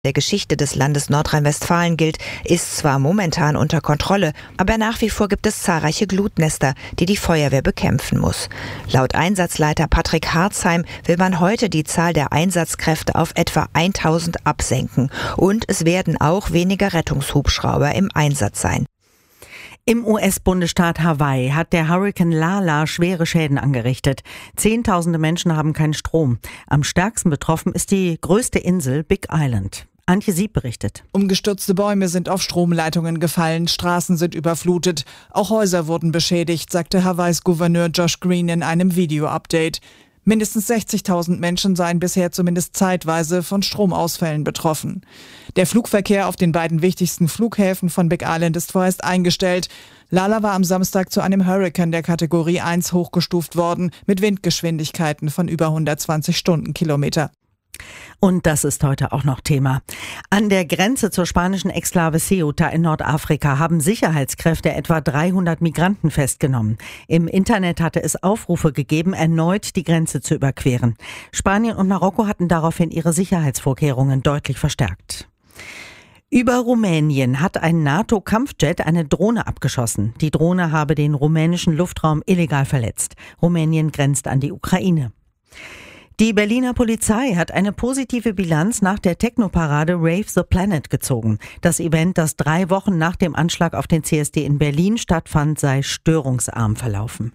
der Geschichte des Landes Nordrhein-Westfalen gilt, ist zwar momentan unter Kontrolle, aber nach wie vor gibt es zahlreiche Glutnester, die die Feuerwehr bekämpfen muss. Laut Einsatzleiter Patrick Harzheim will man heute die Zahl der Einsatzkräfte auf etwa 1000 absenken und es werden auch weniger Rettungshubschrauber im Einsatz sein. Im US-Bundesstaat Hawaii hat der Hurrikan Lala schwere Schäden angerichtet. Zehntausende Menschen haben keinen Strom. Am stärksten betroffen ist die größte Insel Big Island. Antje Sieb berichtet. Umgestürzte Bäume sind auf Stromleitungen gefallen, Straßen sind überflutet. Auch Häuser wurden beschädigt, sagte Hawaiis Gouverneur Josh Green in einem Video-Update. Mindestens 60.000 Menschen seien bisher zumindest zeitweise von Stromausfällen betroffen. Der Flugverkehr auf den beiden wichtigsten Flughäfen von Big Island ist vorerst eingestellt. Lala war am Samstag zu einem Hurrikan der Kategorie 1 hochgestuft worden, mit Windgeschwindigkeiten von über 120 Stundenkilometer. Und das ist heute auch noch Thema. An der Grenze zur spanischen Exklave Ceuta in Nordafrika haben Sicherheitskräfte etwa 300 Migranten festgenommen. Im Internet hatte es Aufrufe gegeben, erneut die Grenze zu überqueren. Spanien und Marokko hatten daraufhin ihre Sicherheitsvorkehrungen deutlich verstärkt. Über Rumänien hat ein NATO-Kampfjet eine Drohne abgeschossen. Die Drohne habe den rumänischen Luftraum illegal verletzt. Rumänien grenzt an die Ukraine. Die Berliner Polizei hat eine positive Bilanz nach der Technoparade Rave the Planet gezogen. Das Event, das 3 Wochen nach dem Anschlag auf den CSD in Berlin stattfand, sei störungsarm verlaufen.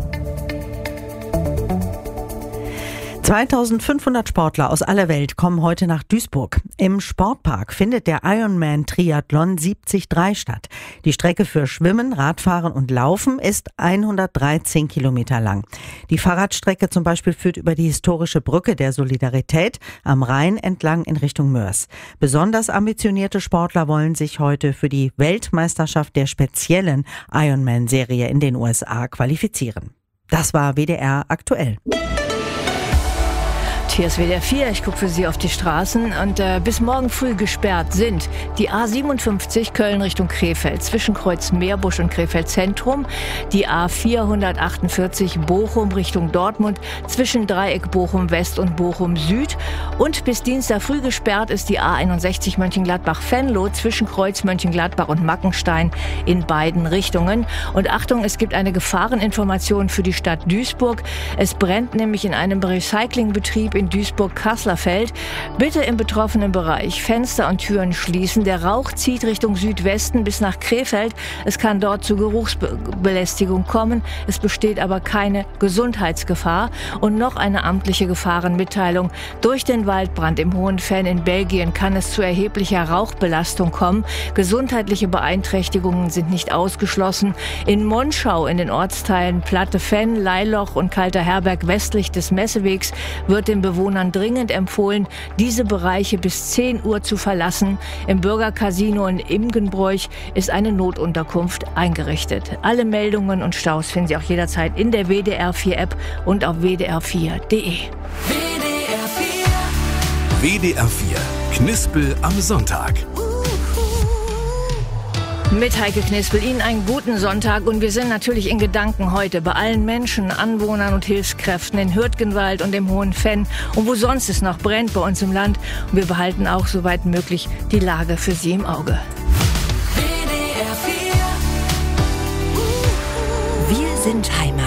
2500 Sportler aus aller Welt kommen heute nach Duisburg. Im Sportpark findet der Ironman-Triathlon 73 statt. Die Strecke für Schwimmen, Radfahren und Laufen ist 113 Kilometer lang. Die Fahrradstrecke zum Beispiel führt über die historische Brücke der Solidarität am Rhein entlang in Richtung Mörs. Besonders ambitionierte Sportler wollen sich heute für die Weltmeisterschaft der speziellen Ironman-Serie in den USA qualifizieren. Das war WDR aktuell. Hier ist WDR 4. Ich gucke für Sie auf die Straßen und bis morgen früh gesperrt sind die A57 Köln Richtung Krefeld zwischen Kreuz Meerbusch und Krefeld Zentrum, die A448 Bochum Richtung Dortmund zwischen Dreieck Bochum West und Bochum Süd und bis Dienstag früh gesperrt ist die A61 Mönchengladbach-Venlo zwischen Kreuz Mönchengladbach und Mackenstein in beiden Richtungen. Und Achtung, es gibt eine Gefahreninformation für die Stadt Duisburg. Es brennt nämlich in einem Recyclingbetrieb in Duisburg-Kasslerfeld. Bitte im betroffenen Bereich Fenster und Türen schließen. Der Rauch zieht Richtung Südwesten bis nach Krefeld. Es kann dort zu Geruchsbelästigung kommen. Es besteht aber keine Gesundheitsgefahr. Und noch eine amtliche Gefahrenmitteilung. Durch den Waldbrand im Hohenfenn in Belgien kann es zu erheblicher Rauchbelastung kommen. Gesundheitliche Beeinträchtigungen sind nicht ausgeschlossen. In Monschau in den Ortsteilen Platte-Fenn, Leiloch und Kalter Herberg westlich des Messewegs wird den Bewohnern dringend empfohlen, diese Bereiche bis 10 Uhr zu verlassen. Im Bürgercasino in Imgenbroich ist eine Notunterkunft eingerichtet. Alle Meldungen und Staus finden Sie auch jederzeit in der WDR 4 App und auf wdr4.de. WDR 4 Knispel am Sonntag. Mit Heike Knispel Ihnen einen guten Sonntag und wir sind natürlich in Gedanken heute bei allen Menschen, Anwohnern und Hilfskräften in Hürtgenwald und im Hohenfenn und wo sonst es noch brennt bei uns im Land. Und wir behalten auch soweit möglich die Lage für Sie im Auge. Wir sind Heimat.